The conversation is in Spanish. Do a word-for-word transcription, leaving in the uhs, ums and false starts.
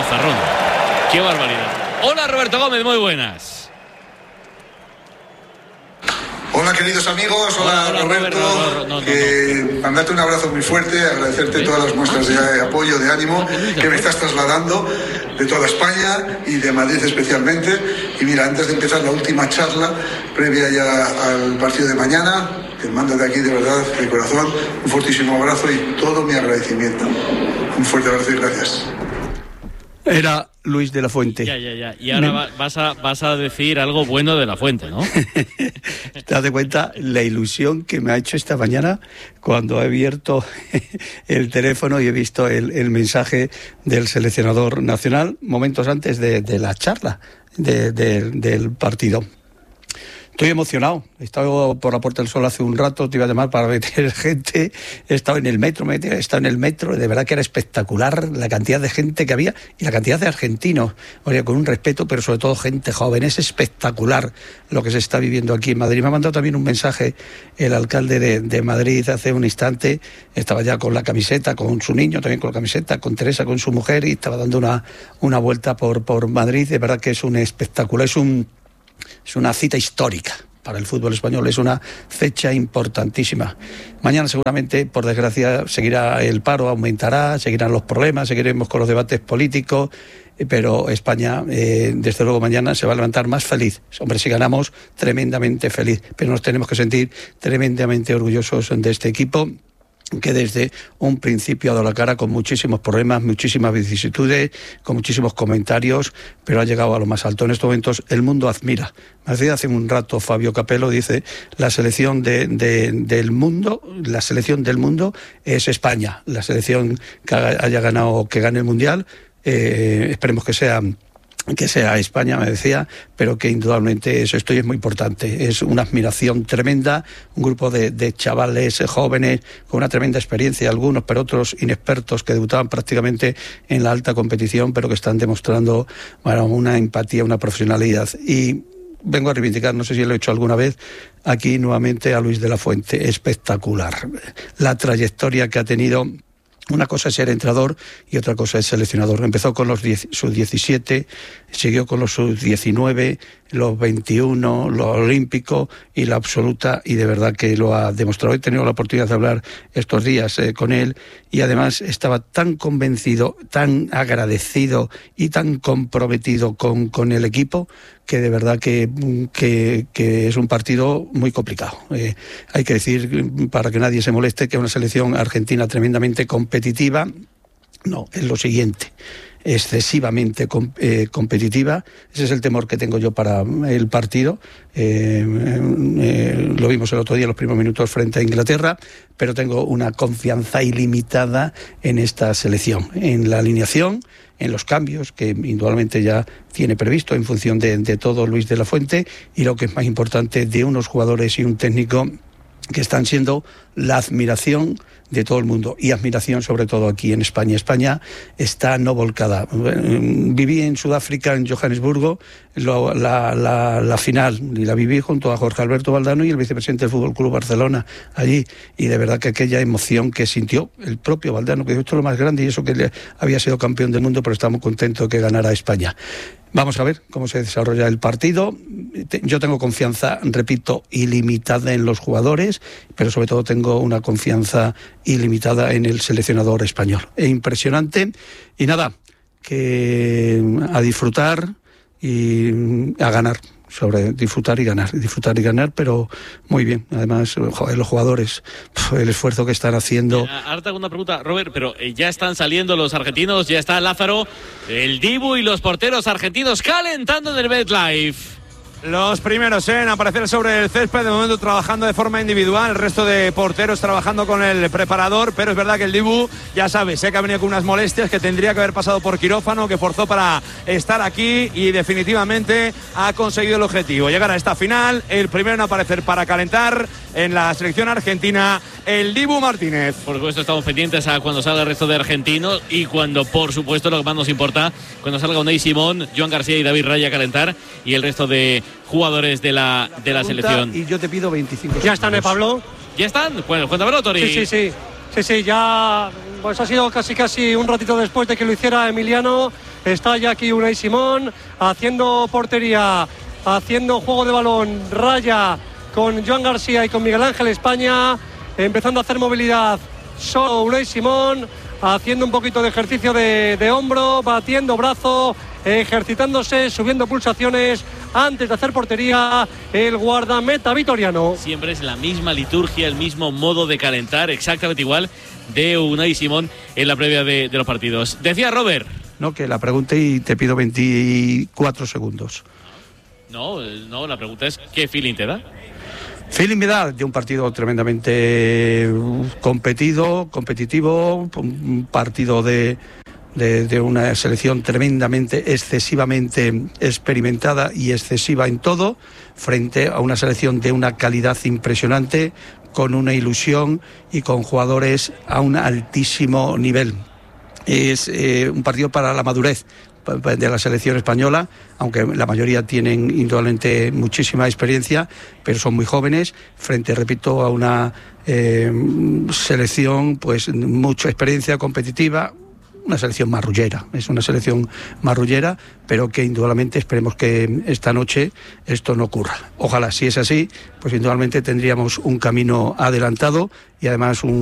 pizarrón. ¡Qué barbaridad! Hola, Roberto Gómez, muy buenas. Hola, queridos amigos, hola, hola Roberto, Roberto no, no, no, no, eh, no, no. mandarte un abrazo muy fuerte, agradecerte ¿Eh? todas las muestras de apoyo, de ánimo que me estás trasladando de toda España y de Madrid especialmente. Y mira, antes de empezar la última charla, previa ya al partido de mañana, te mando de aquí de verdad, de corazón, un fortísimo abrazo y todo mi agradecimiento. Un fuerte abrazo y gracias. Era Luis de la Fuente. Ya, ya, ya. Y ahora Me... vas, a, vas a decir algo bueno de la Fuente, ¿no? Te das cuenta la ilusión que me ha hecho esta mañana cuando he abierto el teléfono y he visto el, el mensaje del seleccionador nacional momentos antes de, de la charla de, de, del partido. Estoy emocionado. He estado por la Puerta del Sol hace un rato, te iba a llamar para meter gente. He estado en el metro, me he estado en el metro. De verdad que era espectacular la cantidad de gente que había y la cantidad de argentinos. Oye, con un respeto, pero sobre todo gente joven. Es espectacular lo que se está viviendo aquí en Madrid. Me ha mandado también un mensaje el alcalde de, de Madrid hace un instante. Estaba ya con la camiseta, con su niño, también con la camiseta, con Teresa, con su mujer, y estaba dando una, una vuelta por, por Madrid. De verdad que es un espectáculo. Es un... Es una cita histórica para el fútbol español, es una fecha importantísima. Mañana seguramente, por desgracia, seguirá el paro, aumentará, seguirán los problemas, seguiremos con los debates políticos, pero España, eh, desde luego mañana se va a levantar más feliz. Hombre, si ganamos, tremendamente feliz, pero nos tenemos que sentir tremendamente orgullosos de este equipo, que desde un principio ha dado la cara con muchísimos problemas, muchísimas vicisitudes, con muchísimos comentarios, pero ha llegado a lo más alto. En estos momentos el mundo admira. Me decía hace un rato Fabio Capello, dice, la selección de, de, del mundo, la selección del mundo es España. La selección que haya ganado, que gane el Mundial, eh, esperemos que sea... que sea España, me decía, pero que indudablemente eso, esto es muy importante. Es una admiración tremenda, un grupo de, de chavales jóvenes con una tremenda experiencia, algunos, pero otros inexpertos que debutaban prácticamente en la alta competición, pero que están demostrando, bueno, una empatía, una profesionalidad. Y vengo a reivindicar, no sé si lo he hecho alguna vez, aquí nuevamente a Luis de la Fuente. Espectacular la trayectoria que ha tenido. Una cosa es ser entrenador y otra cosa es seleccionador. Empezó con los sub diecisiete, siguió con los sub diecinueve, los veintiuno, los olímpicos y la absoluta, y de verdad que lo ha demostrado. He tenido la oportunidad de hablar estos días eh, con él y además estaba tan convencido, tan agradecido y tan comprometido con, con el equipo que de verdad que, que, que es un partido muy complicado. Eh, hay que decir, para que nadie se moleste, que es una selección argentina tremendamente competitiva. No, es lo siguiente, excesivamente com, eh, competitiva. Ese es el temor que tengo yo para el partido. Eh, eh, lo vimos el otro día, los primeros minutos frente a Inglaterra, pero tengo una confianza ilimitada en esta selección, en la alineación, en los cambios que indudablemente ya tiene previsto en función de, de todo Luis de la Fuente, y lo que es más importante, de unos jugadores y un técnico que están siendo la admiración de todo el mundo, y admiración sobre todo aquí en España. España está no volcada. Viví en Sudáfrica, en Johannesburgo, lo, la, la, la final, y la viví junto a Jorge Alberto Valdano y el vicepresidente del Fútbol Club Barcelona allí, y de verdad que aquella emoción que sintió el propio Valdano, que dijo, esto es lo más grande, y eso que le había sido campeón del mundo, pero estamos contentos de que ganara España. Vamos a ver cómo se desarrolla el partido. Yo tengo confianza, repito, ilimitada en los jugadores, pero sobre todo tengo una confianza ilimitada en el seleccionador español. Es impresionante. Y nada, que a disfrutar y a ganar. Sobre disfrutar y ganar, disfrutar y ganar, pero muy bien. Además, joder, los jugadores, el esfuerzo que están haciendo. Eh, ahora te hago una pregunta, Robert, pero eh, ya están saliendo los argentinos, ya está Lázaro, el Dibu y los porteros argentinos calentando en el MetLife. Los primeros en aparecer sobre el césped, de momento trabajando de forma individual, el resto de porteros trabajando con el preparador, pero es verdad que el Dibu, ya sabes, sé que ha venido con unas molestias, que tendría que haber pasado por quirófano, que forzó para estar aquí, y definitivamente ha conseguido el objetivo, llegar a esta final. El primero en aparecer para calentar en la selección argentina, el Dibu Martínez. Por supuesto, estamos pendientes a cuando salga el resto de argentinos, y cuando, por supuesto, lo que más nos importa, cuando salga Unai Simón, Joan García y David Raya a calentar, y el resto de jugadores de la, de la selección. Y yo te pido veinticinco. ¿Ya están, eh, Pablo? ¿Ya están? Bueno, cuéntamelo, Tori. Sí, sí, sí. Sí, sí, ya pues ha sido casi casi un ratito después de que lo hiciera Emiliano. Está ya aquí Unai Simón haciendo portería, haciendo juego de balón, raya con Joan García y con Miguel Ángel España, empezando a hacer movilidad solo Unai Simón, haciendo un poquito de ejercicio de, de hombro, batiendo brazo, ejercitándose, subiendo pulsaciones antes de hacer portería el guardameta vitoriano. Siempre es la misma liturgia, el mismo modo de calentar, exactamente igual de Unai Simón en la previa de, de los partidos. Decía Robert. No, que la pregunte y te pido veinticuatro segundos. No, no, la pregunta es ¿qué feeling te da? Feeling me da de un partido tremendamente competido, competitivo, un partido de, de, de una selección tremendamente, excesivamente experimentada y excesiva en todo, frente a una selección de una calidad impresionante, con una ilusión y con jugadores a un altísimo nivel. Es eh, un partido para la madurez de la selección española, aunque la mayoría tienen indudablemente muchísima experiencia, pero son muy jóvenes, frente, repito, a una eh, selección pues mucha experiencia competitiva, una selección marrullera, es una selección marrullera, pero que indudablemente esperemos que esta noche esto no ocurra. Ojalá, si es así, pues indudablemente tendríamos un camino adelantado y además un